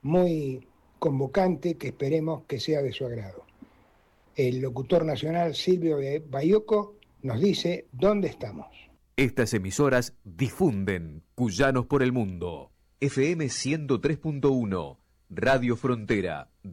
muy convocante que esperemos que sea de su agrado. El locutor nacional Silvio Baioco nos dice dónde estamos. Estas emisoras difunden Cuyanos por el Mundo. FM 103.1, Radio Frontera.